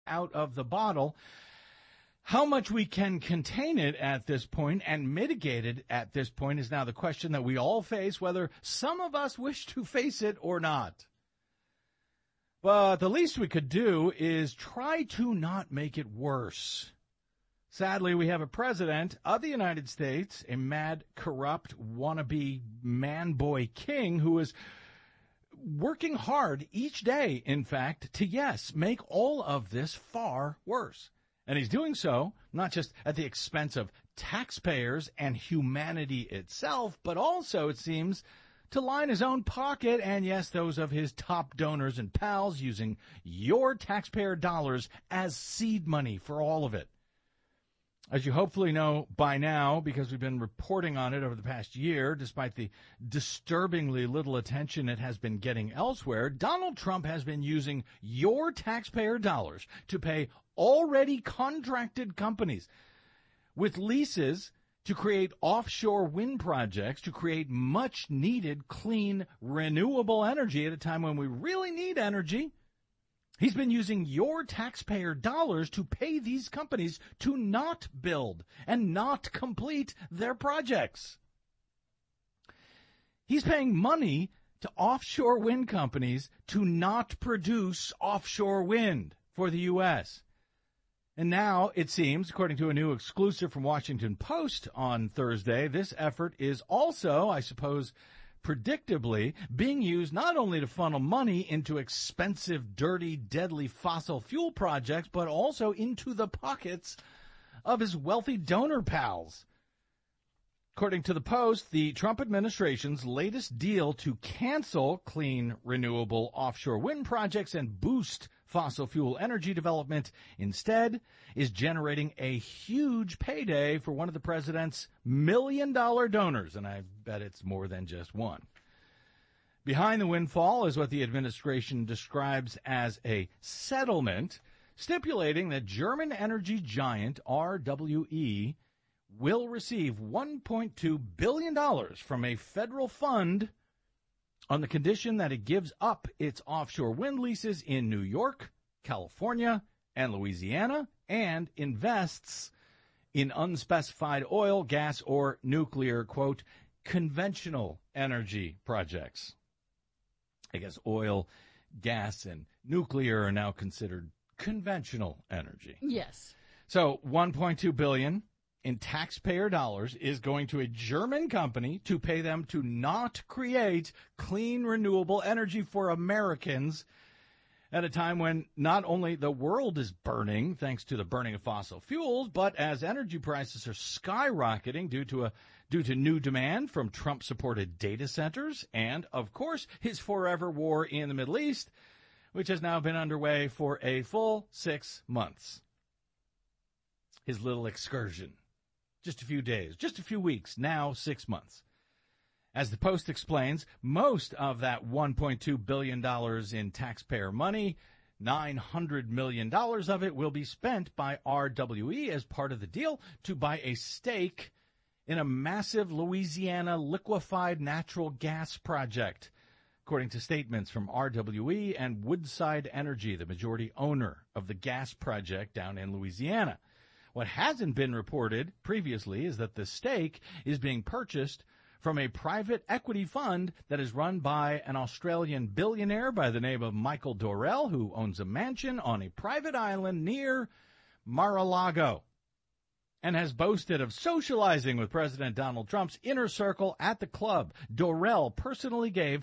out of the bottle. How much we can contain it at this point and mitigate it at this point is now the question that we all face, whether some of us wish to face it or not. But the least we could do is try to not make it worse. Sadly, we have a president of the United States, a mad, corrupt, wannabe man-boy king who is working hard each day, in fact, to, yes, make all of this far worse. And he's doing so not just at the expense of taxpayers and humanity itself, but also, it seems, to line his own pocket and, yes, those of his top donors and pals, using your taxpayer dollars as seed money for all of it. As you hopefully know by now, because we've been reporting on it over the past year, despite the disturbingly little attention it has been getting elsewhere, Donald Trump has been using your taxpayer dollars to pay already contracted companies with leases to create offshore wind projects, to create much-needed, clean, renewable energy at a time when we really need energy. He's been using your taxpayer dollars to pay these companies to not build and not complete their projects. He's paying money to offshore wind companies to not produce offshore wind for the U.S. And now, it seems, according to a new exclusive from Washington Post on Thursday, this effort is also, I suppose, predictably being used not only to funnel money into expensive, dirty, deadly fossil fuel projects, but also into the pockets of his wealthy donor pals. According to the Post, the Trump administration's latest deal to cancel clean, renewable offshore wind projects and boost fossil fuel energy development instead is generating a huge payday for one of the president's million-dollar donors, and I bet it's more than just one. Behind the windfall is what the administration describes as a settlement, stipulating that German energy giant RWE will receive $1.2 billion from a federal fund on the condition that it gives up its offshore wind leases in New York, California, and Louisiana, and invests in unspecified oil, gas, or nuclear, quote, conventional energy projects. I guess oil, gas, and nuclear are now considered conventional energy. Yes. So $1.2 billion in taxpayer dollars is going to a German company to pay them to not create clean, renewable energy for Americans at a time when not only the world is burning thanks to the burning of fossil fuels, but as energy prices are skyrocketing due to new demand from Trump-supported data centers and, of course, his forever war in the Middle East, which has now been underway for a full 6 months. His little excursion. Just a few days, just a few weeks, now 6 months. As the Post explains, most of that $1.2 billion in taxpayer money, $900 million of it will be spent by RWE as part of the deal to buy a stake in a massive Louisiana liquefied natural gas project, according to statements from RWE and Woodside Energy, the majority owner of the gas project down in Louisiana. What hasn't been reported previously is that the stake is being purchased from a private equity fund that is run by an Australian billionaire by the name of Michael Dorrell, who owns a mansion on a private island near Mar-a-Lago and has boasted of socializing with President Donald Trump's inner circle at the club. Dorrell personally gave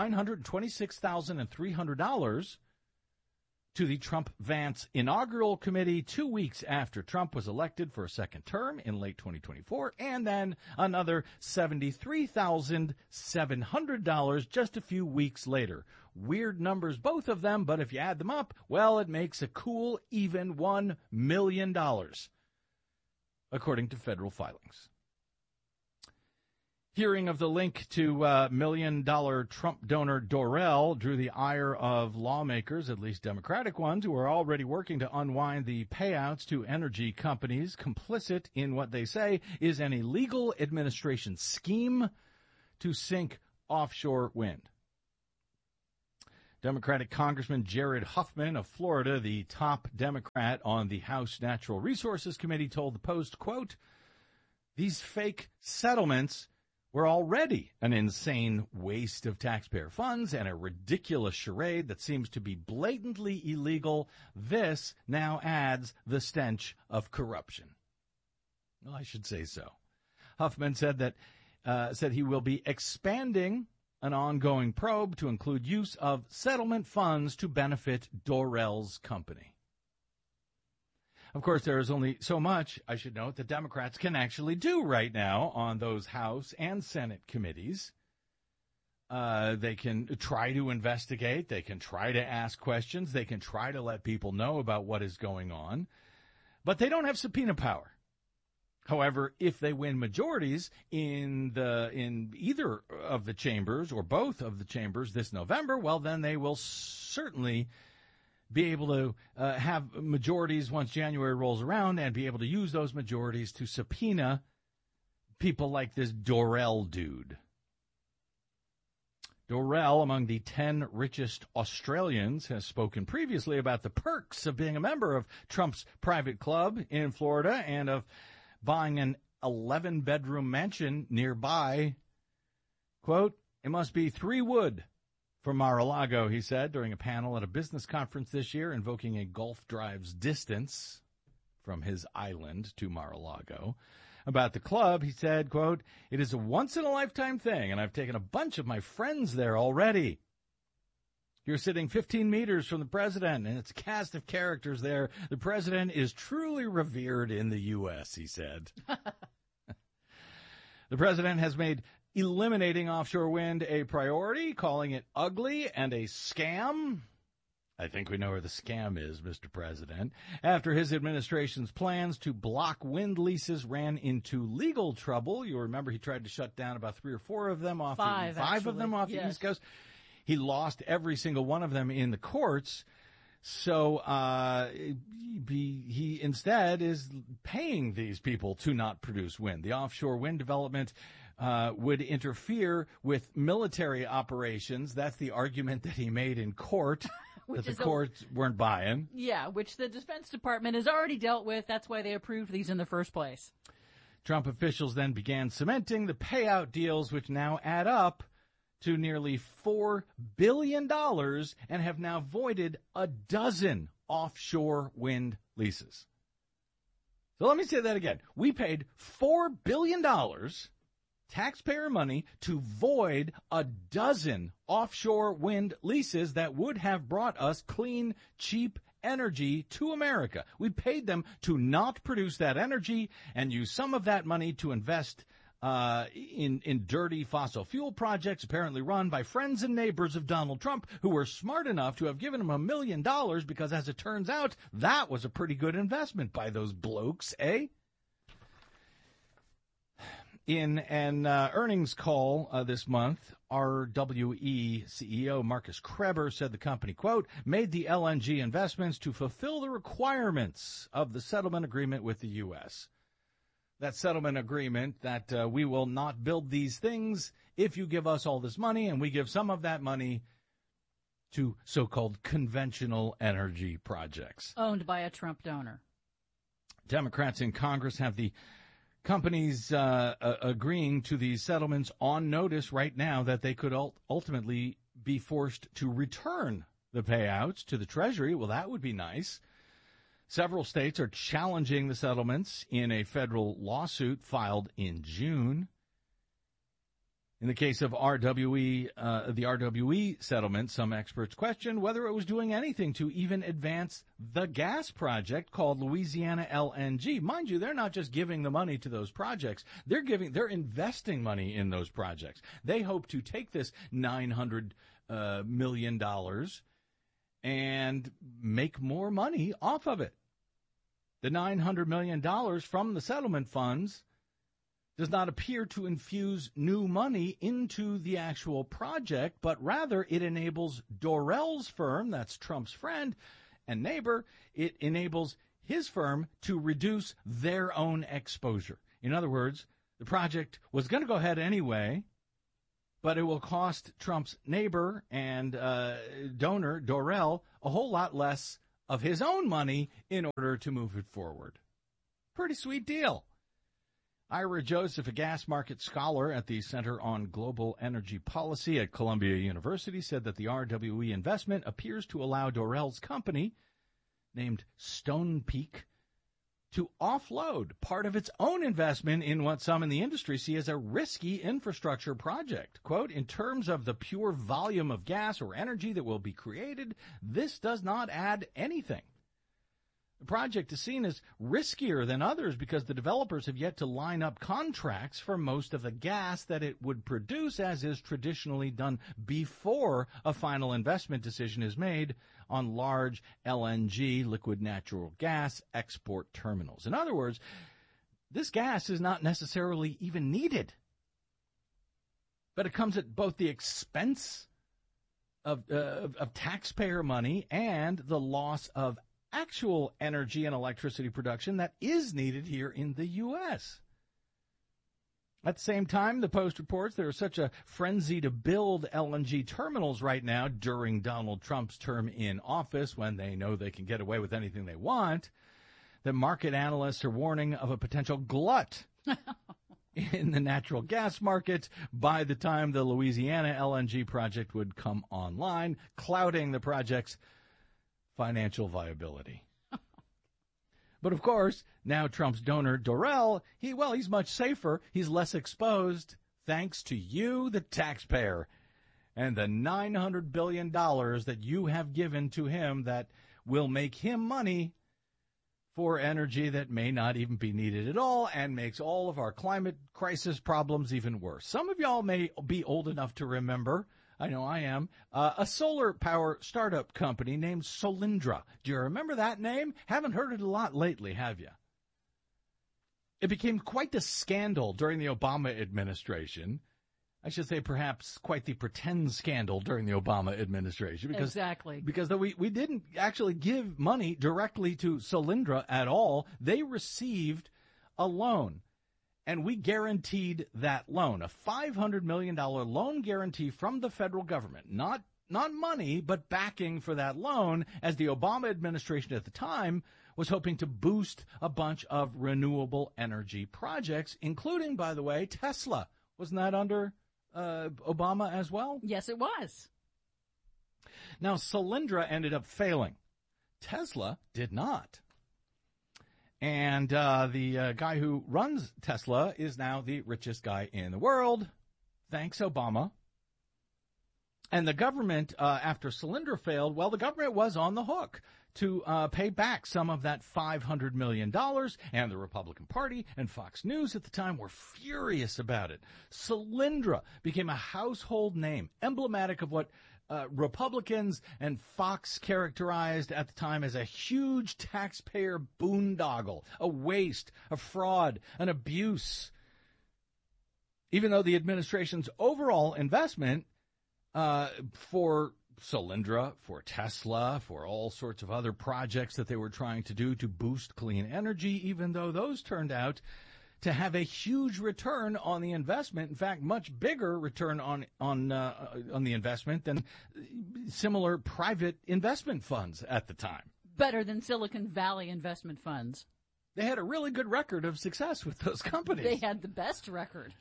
$926,300 to the Trump-Vance inaugural committee 2 weeks after Trump was elected for a second term in late 2024, and then another $73,700 just a few weeks later. Weird numbers, both of them, but if you add them up, well, it makes a cool, even $1 million, according to federal filings. Hearing of the link to million-dollar Trump donor Dorrell drew the ire of lawmakers, at least Democratic ones, who are already working to unwind the payouts to energy companies complicit in what they say is an illegal administration scheme to sink offshore wind. Democratic Congressman Jared Huffman of Florida, the top Democrat on the House Natural Resources Committee, told the Post, quote, "These fake settlements were already an insane waste of taxpayer funds and a ridiculous charade that seems to be blatantly illegal. This now adds the stench of corruption." Well, I should say so. Huffman said that he will be expanding an ongoing probe to include use of settlement funds to benefit Dorrell's company. Of course, there is only so much, I should note, that Democrats can actually do right now on those House and Senate committees. They can try to investigate. They can try to ask questions. They can try to let people know about what is going on. But they don't have subpoena power. However, if they win majorities in either of the chambers or both of the chambers this November, well, then they will certainly be able to have majorities once January rolls around and be able to use those majorities to subpoena people like this Dorrell dude. Dorrell, among the 10 richest Australians, has spoken previously about the perks of being a member of Trump's private club in Florida and of buying an 11-bedroom mansion nearby. Quote, "It must be 3 wood for Mar-a-Lago," he said during a panel at a business conference this year, invoking a golf drive's distance from his island to Mar-a-Lago. About the club, he said, quote, "It is a once-in-a-lifetime thing, and I've taken a bunch of my friends there already. You're sitting 15 meters from the president, and it's a cast of characters there. The president is truly revered in the U.S., he said. The president has made eliminating offshore wind a priority, calling it ugly and a scam. I think we know where the scam is, Mr. President. After his administration's plans to block wind leases ran into legal trouble. You'll remember he tried to shut down about 3 or 4 of them off five of them off the East Coast. He lost every single one of them in the courts, so he instead is paying these people to not produce wind. The offshore wind development would interfere with military operations. That's the argument that he made in court, that the courts weren't buying. Yeah, which the Defense Department has already dealt with. That's why they approved these in the first place. Trump officials then began cementing the payout deals, which now add up to nearly $4 billion and have now voided a dozen offshore wind leases. So let me say that again. We paid $4 billion, taxpayer money, to void a dozen offshore wind leases that would have brought us clean, cheap energy to America. We paid them to not produce that energy and use some of that money to invest in dirty fossil fuel projects apparently run by friends and neighbors of Donald Trump, who were smart enough to have given him $1 million because, as it turns out, that was a pretty good investment by those blokes, eh? In an earnings call this month, RWE CEO Marcus Kreber said the company, quote, "made the LNG investments to fulfill the requirements of the settlement agreement with the U.S. That settlement agreement that we will not build these things if you give us all this money, and we give some of that money to so-called conventional energy projects." Owned by a Trump donor. Democrats in Congress have the companies agreeing to these settlements on notice right now that they could ultimately be forced to return the payouts to the Treasury. Well, that would be nice. Several states are challenging the settlements in a federal lawsuit filed in June. In the case of the RWE settlement, some experts questioned whether it was doing anything to even advance the gas project called Louisiana LNG. Mind you, they're not just giving the money to those projects. They're investing money in those projects. They hope to take this $900 million and make more money off of it. The $900 million from the settlement funds does not appear to infuse new money into the actual project, but rather it enables Dorrell's firm, that's Trump's friend and neighbor, it enables his firm to reduce their own exposure. In other words, the project was going to go ahead anyway, but it will cost Trump's neighbor and donor, Dorrell, a whole lot less of his own money in order to move it forward. Pretty sweet deal. Ira Joseph, a gas market scholar at the Center on Global Energy Policy at Columbia University, said that the RWE investment appears to allow Dorrell's company, named Stonepeak, to offload part of its own investment in what some in the industry see as a risky infrastructure project. Quote, in terms of the pure volume of gas or energy that will be created, this does not add anything. The project is seen as riskier than others because the developers have yet to line up contracts for most of the gas that it would produce, as is traditionally done before a final investment decision is made on large LNG, liquid natural gas, export terminals. In other words, this gas is not necessarily even needed. But it comes at both the expense of taxpayer money and the loss of actual energy and electricity production that is needed here in the U.S. At the same time, the Post reports there is such a frenzy to build LNG terminals right now during Donald Trump's term in office, when they know they can get away with anything they want, that market analysts are warning of a potential glut in the natural gas market by the time the Louisiana LNG project would come online, clouding the project's financial viability. But of course, now Trump's donor, Dorrell, he's much safer. He's less exposed thanks to you, the taxpayer, and the $900 billion that you have given to him that will make him money for energy that may not even be needed at all and makes all of our climate crisis problems even worse. Some of y'all may be old enough to remember, I know I am, a solar power startup company named Solyndra. Do you remember that name? Haven't heard it a lot lately, have you? It became quite the scandal during the Obama administration. I should say perhaps quite the pretend scandal during the Obama administration. Exactly. Because we didn't actually give money directly to Solyndra at all. They received a loan. And we guaranteed that loan, a $500 million loan guarantee from the federal government. Not money, but backing for that loan, as the Obama administration at the time was hoping to boost a bunch of renewable energy projects, including, by the way, Tesla. Wasn't that under Obama as well? Yes, it was. Now, Solyndra ended up failing. Tesla did not. And the guy who runs Tesla is now the richest guy in the world. Thanks, Obama. And the government, after Solyndra failed, the government was on the hook to pay back some of that $500 million. And the Republican Party and Fox News at the time were furious about it. Solyndra became a household name, emblematic of what Republicans and Fox characterized at the time as a huge taxpayer boondoggle, a waste, a fraud, an abuse. Even though the administration's overall investment for Solyndra, for Tesla, for all sorts of other projects that they were trying to do to boost clean energy, even though those turned out to have a huge return on the investment. In fact, much bigger return on the investment than similar private investment funds at the time. Better than Silicon Valley investment funds. They had a really good record of success with those companies. They had the best record.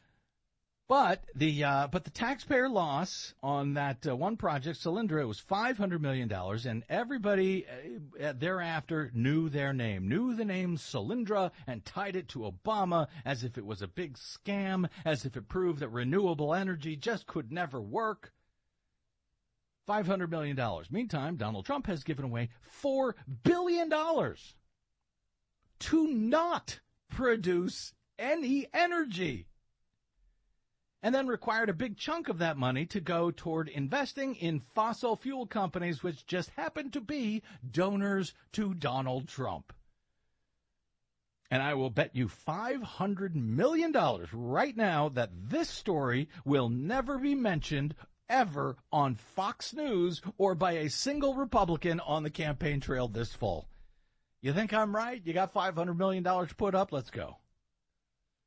But the taxpayer loss on that one project, Solyndra, was $500 million, and everybody thereafter knew their name, knew the name Solyndra, and tied it to Obama as if it was a big scam, as if it proved that renewable energy just could never work. $500 million. Meantime, Donald Trump has given away $4 billion to not produce any energy, and then required a big chunk of that money to go toward investing in fossil fuel companies, which just happen to be donors to Donald Trump. And I will bet you $500 million right now that this story will never be mentioned ever on Fox News or by a single Republican on the campaign trail this fall. You think I'm right? You got $500 million put up? Let's go.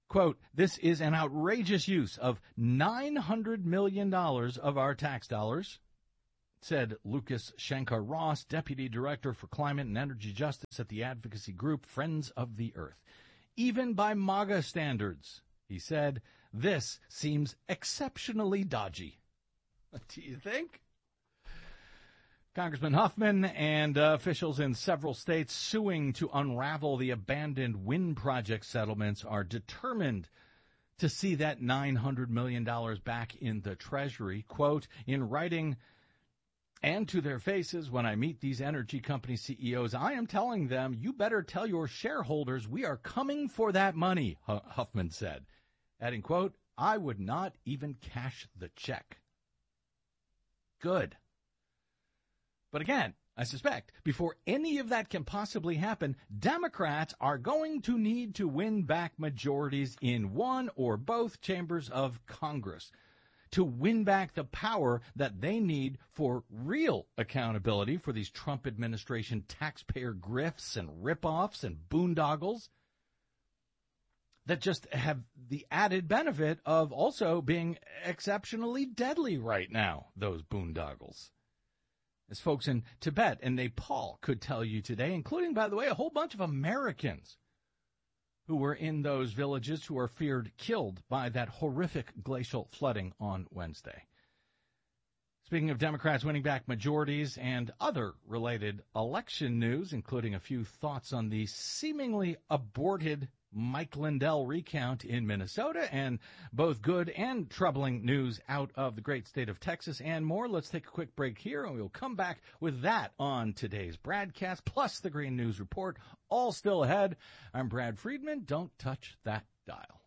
Quote, "This is an outrageous use of $900 million of our tax dollars," said Lucas Shankar Ross, Deputy Director for Climate and Energy Justice at the advocacy group Friends of the Earth. "Even by MAGA standards," he said, "this seems exceptionally dodgy." Do you think? Congressman Huffman and officials in several states suing to unravel the abandoned wind project settlements are determined to see that $900 million back in the Treasury. Quote, "In writing and to their faces, when I meet these energy company CEOs, I am telling them, you better tell your shareholders we are coming for that money," Huffman said, adding, quote, "I would not even cash the check." Good. But again, I suspect before any of that can possibly happen, Democrats are going to need to win back majorities in one or both chambers of Congress to win back the power that they need for real accountability for these Trump administration taxpayer grifts and ripoffs and boondoggles that just have the added benefit of also being exceptionally deadly right now, those boondoggles. As folks in Tibet and Nepal could tell you today, including, by the way, a whole bunch of Americans who were in those villages who are feared killed by that horrific glacial flooding on Wednesday. Speaking of Democrats winning back majorities and other related election news, including a few thoughts on the seemingly aborted Mike Lindell recount in Minnesota, and both good and troubling news out of the great state of Texas and more. Let's take a quick break here, and we'll come back with that on today's broadcast, plus the Green News Report, all still ahead. I'm Brad Friedman. Don't touch that dial.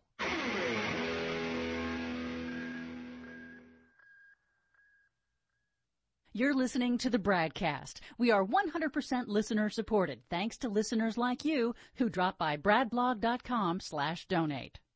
You're listening to the Bradcast. We are 100% listener supported, thanks to listeners like you who drop by bradblog.com/donate.